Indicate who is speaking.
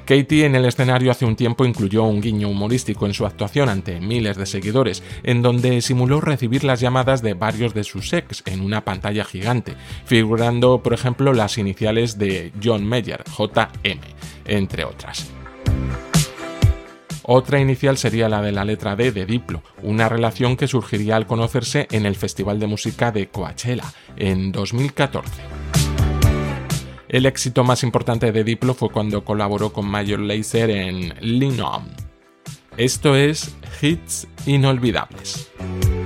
Speaker 1: Katy en el escenario hace un tiempo incluyó un guiño humorístico en su actuación ante miles de seguidores, en donde simuló recibir las llamadas de varios de sus ex en una pantalla gigante, figurando, por ejemplo, las iniciales de John Mayer, JM, entre otras. Otra inicial sería la de la letra D de Diplo, una relación que surgiría al conocerse en el Festival de Música de Coachella en 2014. El éxito más importante de Diplo fue cuando colaboró con Major Lazer en Lean On. Esto es Hits Inolvidables.